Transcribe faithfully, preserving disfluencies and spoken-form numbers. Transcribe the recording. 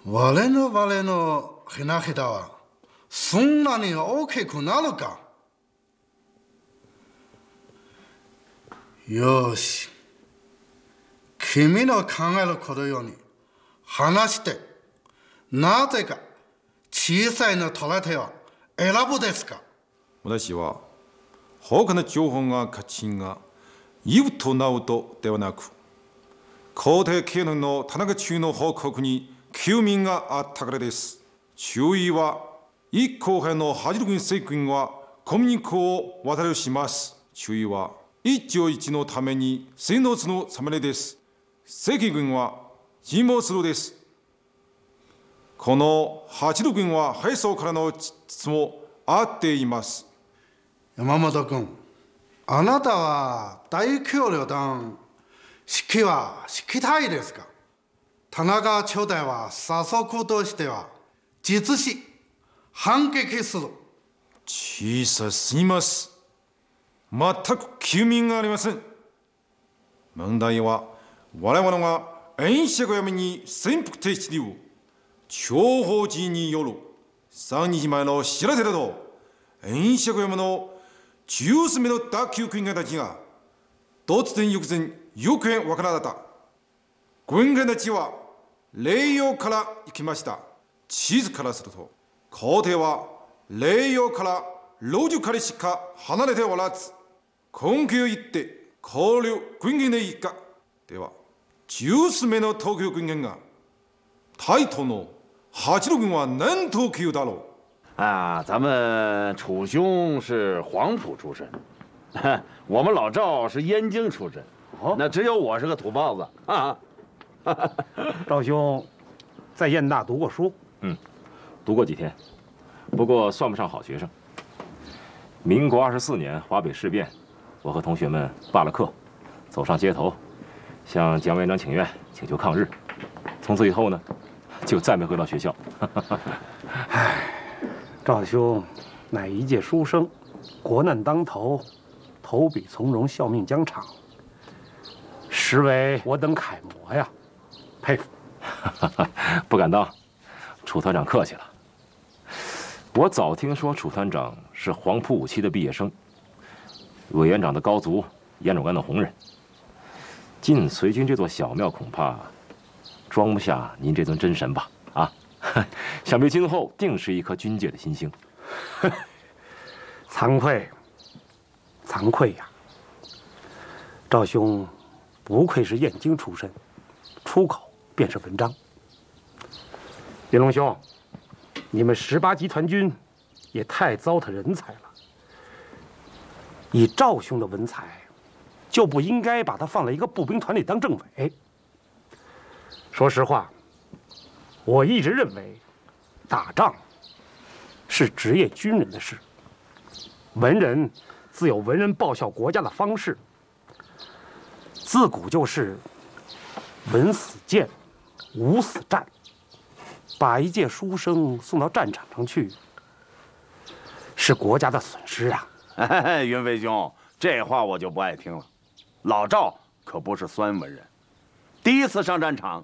我の我のヘナヘダはそんなに大きくなるか。よし、君の考えることように話して、なぜか小さいの取らては選ぶですか。 私は他の情報が価値が言うとなうとではなく、皇帝経年の田中中の報告に休眠があったからです。注意は、一後輩の八路軍政軍は小麦粉を渡りします。注意は、一朝一のために戦のつの様です。赤軍は尋問するです。この八路軍は敗走からの質もあっています。 山本君、あなたは大統領団指揮は指揮たいですか。田中朝代は左則としては実施反撃する。 小さすぎます。全く休眠がありません。問題は我々が演習がやめに潜伏停止理由諜報人によるさんにちまえの知らせだと、演習がやめの十数名の打球軍官たちが突然翌前行方わからなかった。軍官たちは霊陽から行きました。地図からすると皇帝は霊陽から老樹からしか離れておらず、根拠を言って交流軍軍でいいか。では十数名の東京軍官が対等の八路軍は何と級だろう啊？咱们楚兄是黄埔出身，我们老赵是燕京出身，哦，那只有我是个土包子啊。 赵兄在燕大读过书？ 嗯，读过几天，不过算不上好学生。民国二十四年华北事变，我和同学们罢了课，走上街头，向蒋委员长请愿，请求抗日。从此以后呢，就再没回到学校。 唉，赵兄乃一介书生，国难当头，投笔从戎，效命疆场，实为我等楷模呀，佩服。 不敢当，楚团长客气了。我早听说楚团长是黄埔五期的毕业生，委员长的高足，严永安的红人。进随军这座小庙，恐怕装不下您这尊真神吧？啊，想必今后定是一颗军界的新星。 惭愧，惭愧呀！赵兄不愧是燕京出身，出口便是文章。林龙兄，你们十八集团军也太糟蹋人才了。以赵兄的文采，就不应该把他放在一个步兵团里当政委。说实话，我一直认为，打仗是职业军人的事，文人自有文人报效国家的方式。自古就是文死谏，武死战。把一介书生送到战场上去，是国家的损失啊！ 哎，云飞兄，这话我就不爱听了。老赵可不是酸文人，第一次上战场